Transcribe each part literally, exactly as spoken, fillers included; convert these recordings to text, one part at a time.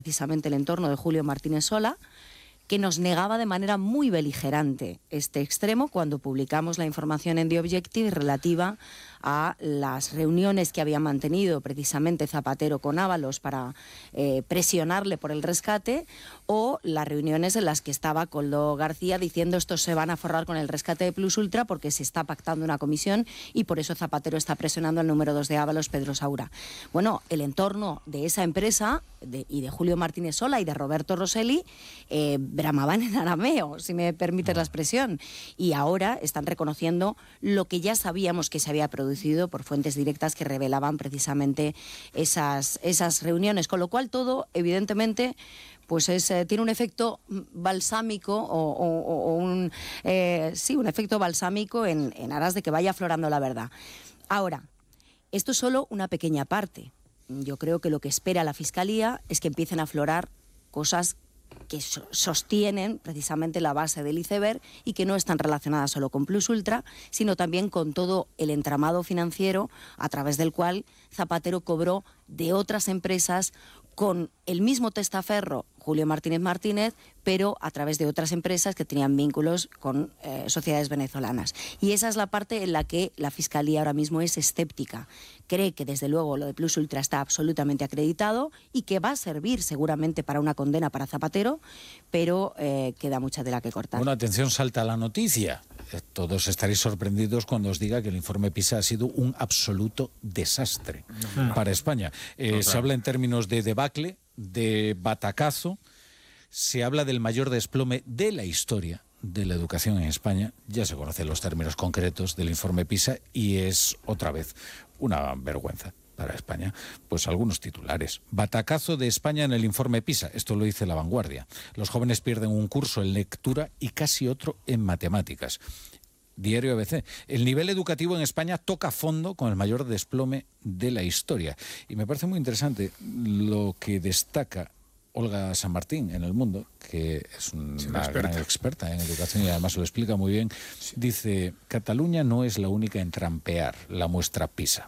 precisamente el entorno de Julio Martínez Sola, que nos negaba de manera muy beligerante este extremo cuando publicamos la información en The Objective relativa a las reuniones que había mantenido precisamente Zapatero con Ábalos para eh, presionarle por el rescate, o las reuniones en las que estaba Koldo García diciendo estos se van a forrar con el rescate de Plus Ultra porque se está pactando una comisión y por eso Zapatero está presionando al número dos de Ábalos, Pedro Saura. Bueno, el entorno de esa empresa de, y de Julio Martínez Sola y de Roberto Rosselli eh, bramaban en arameo, si me permites la expresión, y ahora están reconociendo lo que ya sabíamos que se había producido por fuentes directas que revelaban precisamente esas, esas reuniones, con lo cual todo, evidentemente, pues es, eh, tiene un efecto balsámico o, o, o un, eh, sí, un efecto balsámico en, en aras de que vaya aflorando la verdad. Ahora, esto es solo una pequeña parte. Yo creo que lo que espera la Fiscalía es que empiecen a aflorar cosas que so- sostienen precisamente la base del iceberg y que no están relacionadas solo con Plus Ultra, sino también con todo el entramado financiero a través del cual Zapatero cobró de otras empresas con el mismo testaferro, Julio Martínez Martínez, pero a través de otras empresas que tenían vínculos con eh, sociedades venezolanas. Y esa es la parte en la que la Fiscalía ahora mismo es escéptica. Cree que desde luego lo de Plus Ultra está absolutamente acreditado y que va a servir seguramente para una condena para Zapatero, pero eh, queda mucha tela que cortar. Bueno, atención, salta la noticia. Todos estaréis sorprendidos cuando os diga que el informe PISA ha sido un absoluto desastre no. para España. Eh, no, se habla en términos de debacle, de batacazo, se habla del mayor desplome de la historia de la educación en España. Ya se conocen los términos concretos del informe PISA y es otra vez una vergüenza para España. Pues algunos titulares. Batacazo de España en el informe PISA. Esto lo dice La Vanguardia. Los jóvenes pierden un curso en lectura y casi otro en matemáticas. Diario A B C. El nivel educativo en España toca fondo con el mayor desplome de la historia. Y me parece muy interesante lo que destaca Olga San Martín en El Mundo, que es una, sí, una experta. gran experta en educación y además lo explica muy bien. Sí. Dice, Cataluña no es la única en trampear la muestra PISA.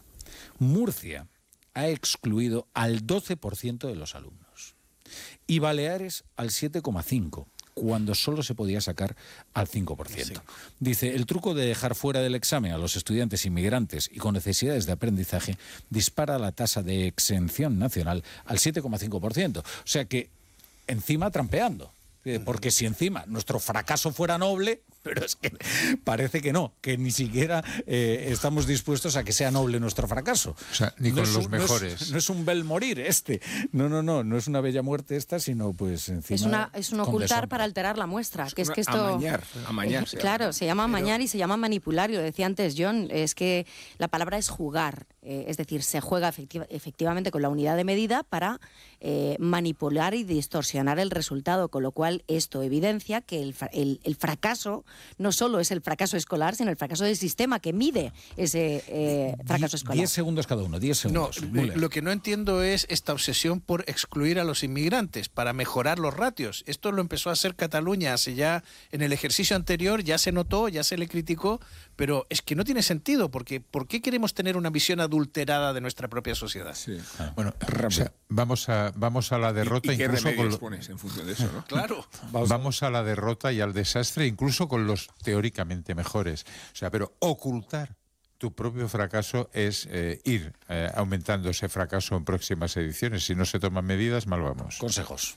Murcia ha excluido al doce por ciento de los alumnos y Baleares al siete coma cinco por ciento, cuando solo se podía sacar al cinco por ciento. Sí. Dice, el truco de dejar fuera del examen a los estudiantes inmigrantes y con necesidades de aprendizaje dispara la tasa de exención nacional al siete coma cinco por ciento. O sea que encima trampeando. Porque si encima nuestro fracaso fuera noble, pero es que parece que no, que ni siquiera eh, estamos dispuestos a que sea noble nuestro fracaso. O sea, ni con no los un, mejores. No es, no es un bel morir este. No, no, no, no es una bella muerte esta, sino pues encima... Es, una, es un ocultar para alterar la muestra. Es que es que esto, amañar. amañar eh, claro, se llama amañar y se llama manipular. Y lo decía antes John, es que la palabra es jugar. Eh, es decir, se juega efectiva, efectivamente con la unidad de medida para eh, manipular y distorsionar el resultado, con lo cual esto evidencia que el, el, el fracaso no solo es el fracaso escolar, sino el fracaso del sistema que mide ese eh, fracaso escolar. Diez segundos cada uno, diez segundos. No, lo que no entiendo es esta obsesión por excluir a los inmigrantes para mejorar los ratios. Esto lo empezó a hacer Cataluña hace ya, en el ejercicio anterior ya se notó, ya se le criticó, pero es que no tiene sentido, porque ¿por qué queremos tener una visión adulterada de nuestra propia sociedad? Sí. Ah. Bueno, o sea, vamos a vamos a la derrota ¿Y, y qué incluso remedios con lo... pones en función de eso, ¿no? Claro. Vamos, vamos a la derrota y al desastre incluso con los teóricamente mejores. O sea, pero ocultar tu propio fracaso es eh, ir eh, aumentando ese fracaso en próximas ediciones. Si no se toman medidas, mal vamos. Consejos.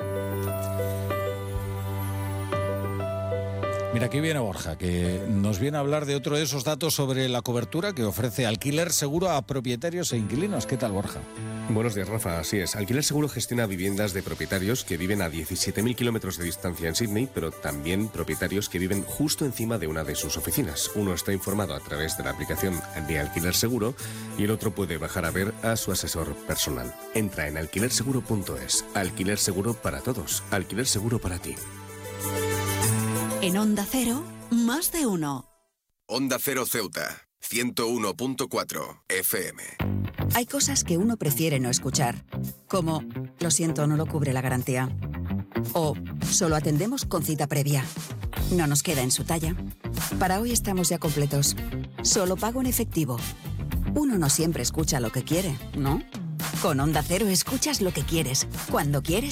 Mira, aquí viene Borja, que nos viene a hablar de otro de esos datos sobre la cobertura que ofrece Alquiler Seguro a propietarios e inquilinos. ¿Qué tal, Borja? Buenos días, Rafa. Así es. Alquiler Seguro gestiona viviendas de propietarios que viven a diecisiete mil kilómetros de distancia en Sydney, pero también propietarios que viven justo encima de una de sus oficinas. Uno está informado a través de la aplicación de Alquiler Seguro y el otro puede bajar a ver a su asesor personal. Entra en alquiler seguro punto es. Alquiler Seguro para todos. Alquiler Seguro para ti. En Onda Cero, más de uno. Onda Cero Ceuta, ciento uno punto cuatro F M. Hay cosas que uno prefiere no escuchar, como, lo siento, no lo cubre la garantía. O, solo atendemos con cita previa. No nos queda en su talla. Para hoy estamos ya completos. Solo pago en efectivo. Uno no siempre escucha lo que quiere, ¿no? Con Onda Cero escuchas lo que quieres, cuando quieres